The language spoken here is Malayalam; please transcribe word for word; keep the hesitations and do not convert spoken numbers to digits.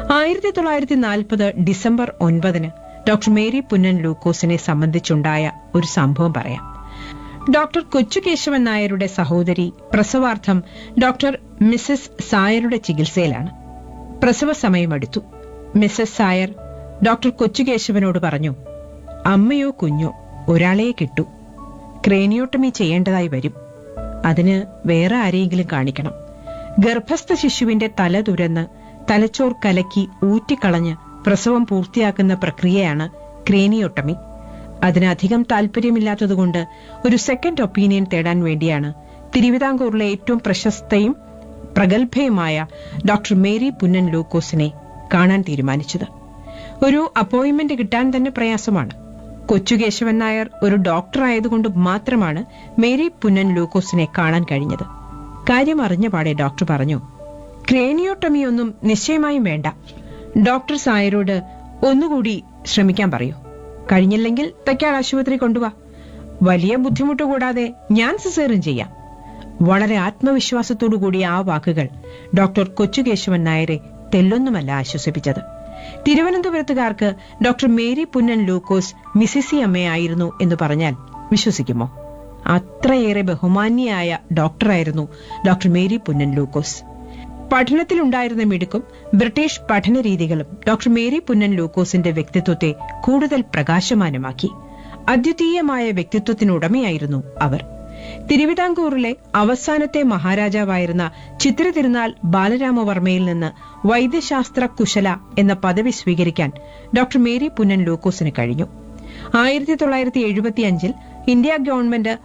ആയിരത്തി തൊള്ളായിരത്തി നാൽപ്പത് ഡിസംബർ ഒൻപതിന് ഡോക്ടർ മേരി പുന്നൻ ലൂക്കോസിനെ സംബന്ധിച്ചുണ്ടായ ഒരു സംഭവം പറയാം. ഡോക്ടർ കൊച്ചുകേശവൻ നായരുടെ സഹോദരി പ്രസവാർത്ഥം ഡോക്ടർ മിസസ് സായരുടെ ചികിത്സയിലാണ്. പ്രസവ സമയമെടുത്തു. മിസസ് സായർ ഡോക്ടർ കൊച്ചുകേശവനോട് പറഞ്ഞു, അമ്മയോ കുഞ്ഞോ ഒരാളെ കിട്ടൂ, ക്രേനിയോട്ടമി ചെയ്യേണ്ടതായി വരും. അതിന് വേറെ ആരെയെങ്കിലും കാണിക്കണം. ഗർഭസ്ഥ ശിശുവിന്റെ തല തുരന്ന് തലച്ചോർ കലക്കി ഊറ്റിക്കളഞ്ഞ് പ്രസവം പൂർത്തിയാക്കുന്ന പ്രക്രിയയാണ് ക്രേനിയോട്ടമി. അതിനധികം താൽപര്യമില്ലാത്തതുകൊണ്ട് ഒരു സെക്കൻഡ് ഒപ്പീനിയൻ തേടാൻ വേണ്ടിയാണ് തിരുവിതാംകൂറിലെ ഏറ്റവും പ്രശസ്തയും പ്രഗത്ഭയുമായ ഡോക്ടർ മേരി പുന്നൻ ലൂക്കോസിനെ കാണാൻ തീരുമാനിച്ചത്. ഒരു അപ്പോയിന്റ്മെന്റ് കിട്ടാൻ തന്നെ പ്രയാസമാണ്. കൊച്ചുകേശവൻ നായർ ഒരു ഡോക്ടർ ആയതുകൊണ്ട് മാത്രമാണ് മേരി പുന്നൻ ലൂക്കോസിനെ കാണാൻ കഴിഞ്ഞത്. കാര്യം അറിഞ്ഞ പാടെ ഡോക്ടർ പറഞ്ഞു, ക്രേനിയോട്ടമിയൊന്നും നിശ്ചയമായും വേണ്ട. ഡോക്ടർ സായരോട് ഒന്നുകൂടി ശ്രമിക്കാൻ പറയൂ. കഴിഞ്ഞില്ലെങ്കിൽ തെക്കാൾ ആശുപത്രി കൊണ്ടുവാ. വലിയ ബുദ്ധിമുട്ട് കൂടാതെ ഞാൻ സിസേറിയൻ ചെയ്യാം. വളരെ ആത്മവിശ്വാസത്തോടുകൂടി ആ വാക്കുകൾ ഡോക്ടർ കൊച്ചുകേശവൻ നായരെ തെല്ലൊന്നുമല്ല ആശ്വസിപ്പിച്ചത്. തിരുവനന്തപുരത്തുകാർക്ക് ഡോക്ടർ മേരി പുന്നൻ ലൂക്കോസ് മിസിസി അമ്മയായിരുന്നു എന്ന് പറഞ്ഞാൽ വിശ്വസിക്കുമോ? അത്രയേറെ ബഹുമാന്യയായ ഡോക്ടറായിരുന്നു ഡോക്ടർ മേരി പുന്നൻ ലൂക്കോസ്. പഠനത്തിലുണ്ടായിരുന്ന മിടുക്കും ബ്രിട്ടീഷ് പഠനരീതികളും ഡോക്ടർ മേരി പുന്നൻ ലൂക്കോസിന്റെ വ്യക്തിത്വത്തെ കൂടുതൽ പ്രകാശമാനമാക്കി. അദ്വിതീയമായ വ്യക്തിത്വത്തിനുടമയായിരുന്നു അവർ. തിരുവിതാംകൂറിലെ അവസാനത്തെ മഹാരാജാവായിരുന്ന ചിത്ര തിരുനാൾ ബാലരാമവർമ്മയിൽ നിന്ന് വൈദ്യശാസ്ത്ര കുശല എന്ന പദവി സ്വീകരിക്കാൻ ഡോക്ടർ മേരി പുന്നൻ ലൂക്കോസിന് കഴിഞ്ഞു. ആയിരത്തി തൊള്ളായിരത്തി എഴുപത്തിയഞ്ചിൽ ഇന്ത്യ ഗവൺമെന്റ്